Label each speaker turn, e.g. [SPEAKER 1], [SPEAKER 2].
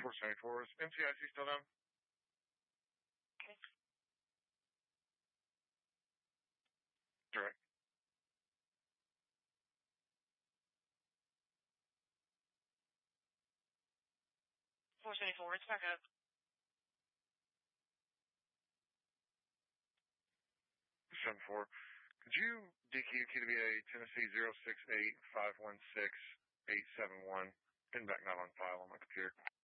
[SPEAKER 1] 474. Is NCIC still down?
[SPEAKER 2] Okay.
[SPEAKER 1] Direct.
[SPEAKER 2] 474, it's back up.
[SPEAKER 1] 74. Could you DQ KWA Tennessee 068516-871? Pin back not on file on my computer.